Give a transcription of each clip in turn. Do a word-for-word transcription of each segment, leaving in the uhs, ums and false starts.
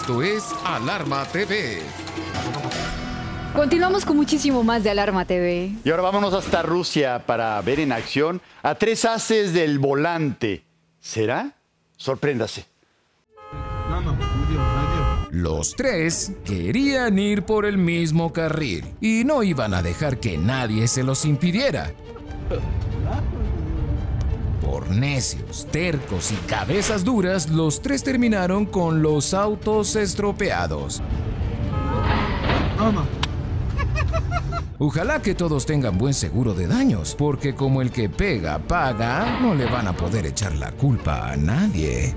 Esto es Alarma T V. Continuamos con muchísimo más de Alarma T V. Y ahora vámonos hasta Rusia para ver en acción a tres haces del volante. ¿Será? Sorpréndase. Los tres querían ir por el mismo carril y no iban a dejar que nadie se los impidiera. Por necios, tercos y cabezas duras, los tres terminaron con los autos estropeados. Ojalá que todos tengan buen seguro de daños, porque como el que pega paga, no le van a poder echar la culpa a nadie.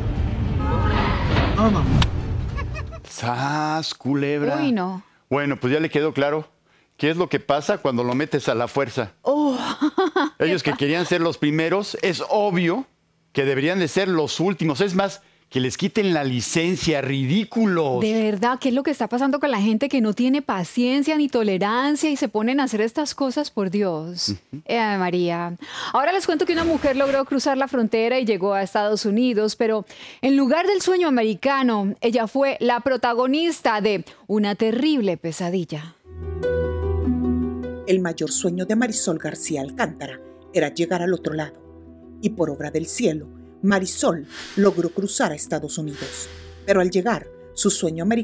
¡Sas, culebra! Uy, no. Bueno, pues ya le quedó claro. ¿Qué es lo que pasa cuando lo metes a la fuerza? Oh. Ellos que querían ser los primeros, es obvio que deberían de ser los últimos. Es más, que les quiten la licencia, ridículos. De verdad, ¿qué es lo que está pasando con la gente que no tiene paciencia ni tolerancia y se ponen a hacer estas cosas, por Dios? Uh-huh. Eh, María. Ahora les cuento que una mujer logró cruzar la frontera y llegó a Estados Unidos, pero en lugar del sueño americano, ella fue la protagonista de una terrible pesadilla. El mayor sueño de Marisol García Alcántara era llegar al otro lado. Y por obra del cielo, Marisol logró cruzar a Estados Unidos. Pero al llegar, su sueño americano